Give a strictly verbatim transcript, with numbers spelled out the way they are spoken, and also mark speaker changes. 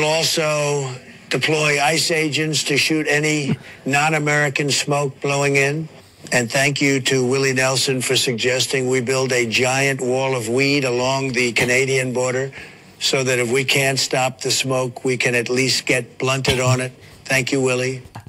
Speaker 1: also deploy ICE agents to shoot any non-American smoke blowing in. And thank you to Willie Nelson for suggesting we build a giant wall of weed along the Canadian border so that if we can't stop the smoke, we can at least get blunted on it. Thank you, Willie.